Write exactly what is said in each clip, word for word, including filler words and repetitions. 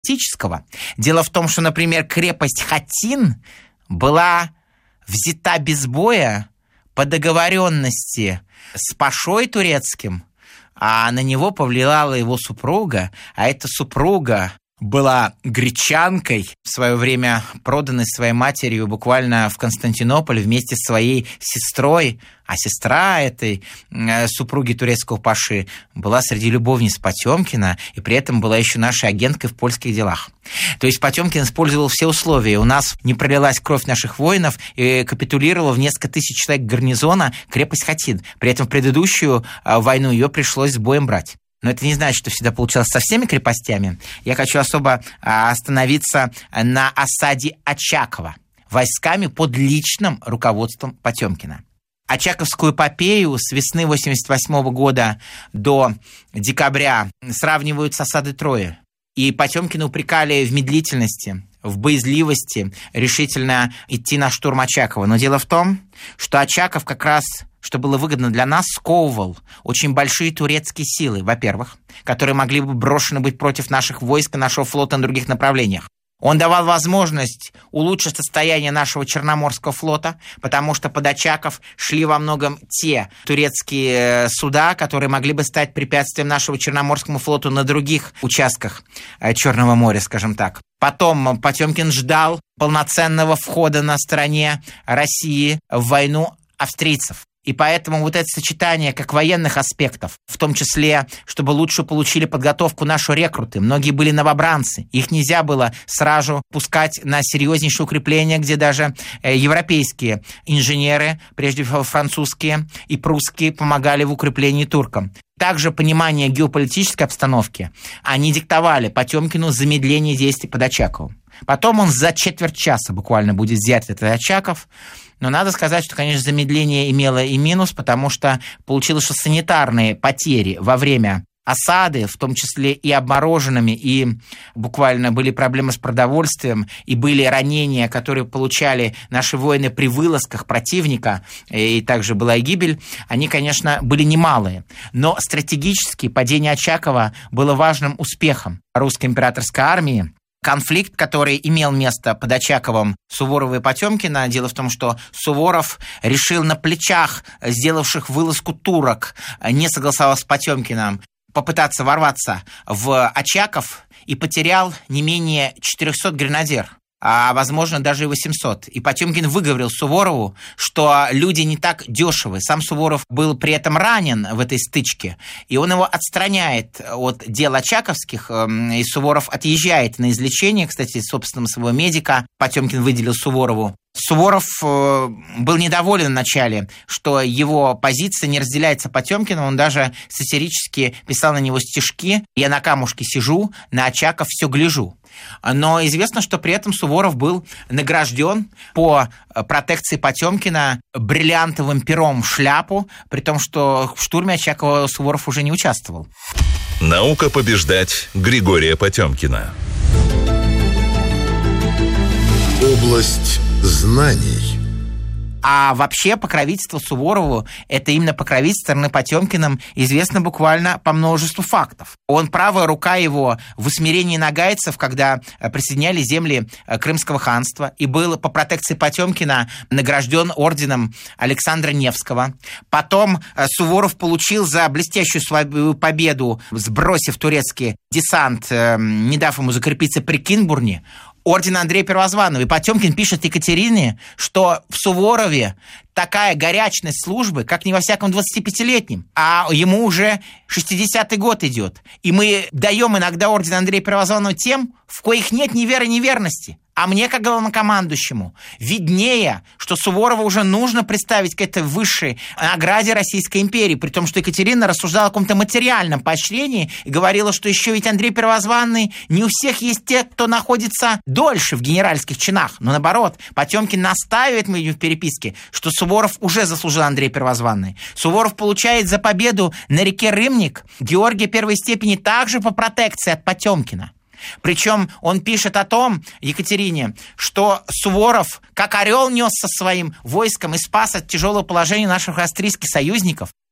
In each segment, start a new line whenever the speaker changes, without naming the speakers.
Дело в том, что, например, крепость Хатин была взята без боя по договоренности с пашой турецким, а на него повлияла его супруга, а эта супруга была гречанкой, в свое время проданной своей матерью буквально в Константинополь вместе с своей сестрой, а сестра этой э, супруги турецкого паши была среди любовниц Потемкина, и при этом была еще нашей агенткой в польских делах. То есть Потемкин использовал все условия. У нас не пролилась кровь наших воинов, и капитулировала в несколько тысяч человек гарнизона крепость Хатин. При этом в предыдущую э, войну ее пришлось с боем брать. Но это не значит, что всегда получалось со всеми крепостями. Я хочу особо остановиться на осаде Очакова войсками под личным руководством Потемкина. Очаковскую эпопею с весны восемьдесят восьмого года до декабря сравнивают с осадой Трои. И Потемкина упрекали в медлительности, в боязливости решительно идти на штурм Очакова. Но дело в том, что Очаков как раз, что было выгодно для нас, сковывал очень большие турецкие силы, во-первых, которые могли бы брошены быть против наших войск и нашего флота на других направлениях. Он давал возможность улучшить состояние нашего Черноморского флота, потому что под Очаков шли во многом те турецкие суда, которые могли бы стать препятствием нашему Черноморскому флоту на других участках Черного моря, скажем так. Потом Потемкин ждал полноценного входа на стороне России в войну австрийцев. И поэтому вот это сочетание как военных аспектов, в том числе, чтобы лучше получили подготовку наши рекруты. Многие были новобранцы. Их нельзя было сразу пускать на серьезнейшее укрепление, где даже европейские инженеры, прежде всего французские и прусские, помогали в укреплении туркам. Также понимание геополитической обстановки они диктовали Потемкину замедление действий под Очаковым. Потом он за четверть часа буквально будет взять этот Очаков. Но надо сказать, что, конечно, замедление имело и минус, потому что получилось, что санитарные потери во время осады, в том числе и обмороженными, и буквально были проблемы с продовольствием, и были ранения, которые получали наши воины при вылазках противника, и также была и гибель, они, конечно, были немалые. Но стратегически падение Очакова было важным успехом русской императорской армии. Конфликт, который имел место под Очаковым Суворова и Потемкина, дело в том, что Суворов решил на плечах сделавших вылазку турок, не согласовав с Потемкиным, попытаться ворваться в Очаков и потерял не менее четырехсот гренадер, а, возможно, даже и восемьсот. И Потемкин выговорил Суворову, что люди не так дешевы. Сам Суворов был при этом ранен в этой стычке, и он его отстраняет от дел очаковских, и Суворов отъезжает на излечение, кстати, собственного своего медика Потемкин выделил Суворову. Суворов был недоволен вначале, что его позиция не разделяется Потемкиным, он даже сатирически писал на него стишки «Я на камушке сижу, на Очаков все гляжу». Но известно, что при этом Суворов был награжден по протекции Потемкина бриллиантовым пером в шляпу, при том, что в штурме Очакова Суворов уже не участвовал.
Наука побеждать Григория Потемкина. Область знаний.
А вообще покровительство Суворову, это именно покровительство стороны Потемкиным, известно буквально по множеству фактов. Он правая рука его в усмирении нагайцев, когда присоединяли земли Крымского ханства, и был по протекции Потемкина награжден орденом Александра Невского. Потом Суворов получил за блестящую свою победу, сбросив турецкий десант, не дав ему закрепиться при Кинбурне, орден Андрея Первозванного. И Потемкин пишет Екатерине, что в Суворове такая горячность службы, как не во всяком двадцатипятилетнем, а ему уже шестидесятый год идет. И мы даем иногда орден Андрея Первозванного тем, в коих нет ни веры, ни верности. А мне, как главнокомандующему, виднее, что Суворова уже нужно представить к этой высшей награде Российской империи, при том, что Екатерина рассуждала о каком-то материальном поощрении и говорила, что еще ведь Андрей Первозванный, не у всех есть те, кто находится дольше в генеральских чинах. Но наоборот, Потемкин настаивает, мы видим в переписке, что Суворов уже заслужил Андрей Первозванный. Суворов получает за победу на реке Рымник Георгия первой степени также по протекции от Потемкина. Причем он пишет о том, Екатерине, что Суворов, как орел, нес со своим войском и спас от тяжелого положения наших австрийских союзников.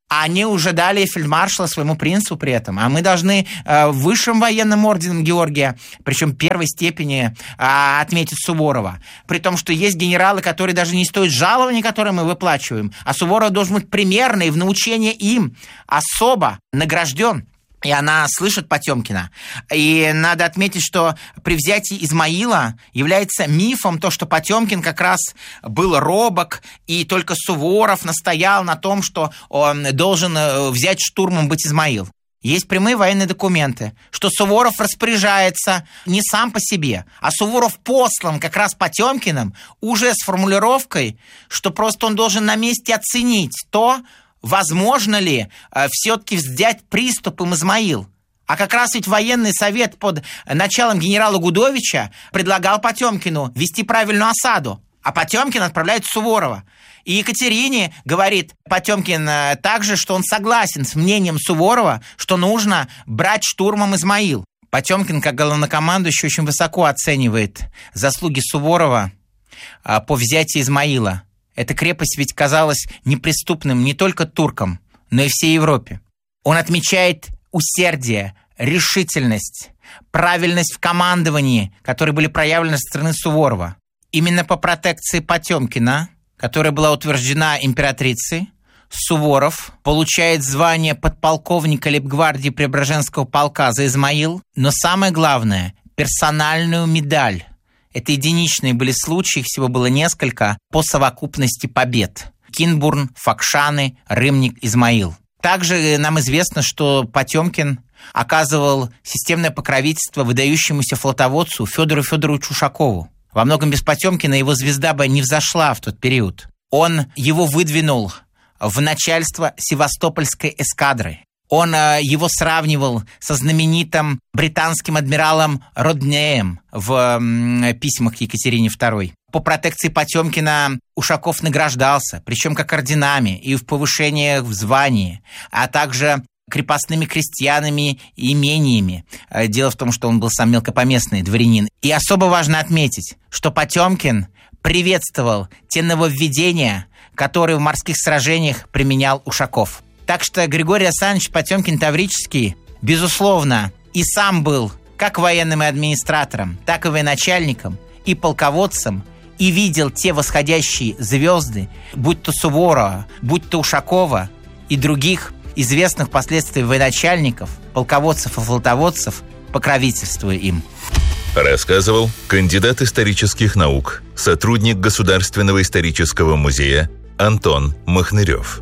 А они уже дали фельдмаршала своему принцу при этом. А мы должны э, высшим военным орденом Георгия, причем первой степени, э, отметить Суворова. При том, что есть генералы, которые даже не стоят жалования, которые мы выплачиваем. А Суворов должен быть примерный и в научение им особо награжден. И она слышит Потемкина. И надо отметить, что при взятии Измаила является мифом то, что Потемкин как раз был робок, и только Суворов настоял на том, что он должен взять штурмом быть Измаил. Есть прямые военные документы, что Суворов распоряжается не сам по себе, а Суворов послан как раз Потемкиным уже с формулировкой, что просто он должен на месте оценить то, возможно ли э, все-таки взять приступом Измаил. А как раз ведь военный совет под началом генерала Гудовича предлагал Потемкину вести правильную осаду, а Потемкин отправляет Суворова. И Екатерине говорит Потемкин э, также, что он согласен с мнением Суворова, что нужно брать штурмом Измаил. Потемкин, как главнокомандующий, очень высоко оценивает заслуги Суворова э, по взятию Измаила. Эта крепость ведь казалась неприступным не только туркам, но и всей Европе. Он отмечает усердие, решительность, правильность в командовании, которые были проявлены со стороны Суворова. Именно по протекции Потемкина, которая была утверждена императрицей, Суворов получает звание подполковника лейбгвардии Преображенского полка за Измаил, но самое главное – персональную медаль. Это единичные были случаи, их всего было несколько, по совокупности побед. Кинбурн, Факшаны, Рымник, Измаил. Также нам известно, что Потемкин оказывал системное покровительство выдающемуся флотоводцу Федору Федоровичу Ушакову. Во многом без Потемкина его звезда бы не взошла в тот период. Он его выдвинул в начальство Севастопольской эскадры. Он э, его сравнивал со знаменитым британским адмиралом Роднеем в э, письмах к Екатерине второй. По протекции Потемкина Ушаков награждался, причем как орденами и в повышениях в звании, а также крепостными крестьянами и имениями. Дело в том, что он был сам мелкопоместный дворянин. И особо важно отметить, что Потемкин приветствовал те нововведения, которые в морских сражениях применял Ушаков. Так что Григорий Александрович Потемкин-Таврический, безусловно, и сам был как военным и администратором, так и военачальником, и полководцем, и видел те восходящие звезды, будь то Суворова, будь то Ушакова и других известных впоследствии военачальников, полководцев и флотоводцев, покровительствуя им.
Рассказывал кандидат исторических наук, сотрудник Государственного исторического музея Антон Махнырев.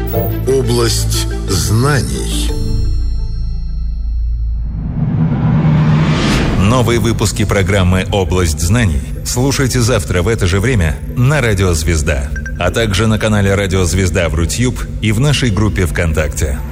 Область знаний. Новые выпуски программы «Область знаний» слушайте завтра в это же время на Радио Звезда, а также на канале Радио Звезда в Рутьюб и в нашей группе ВКонтакте.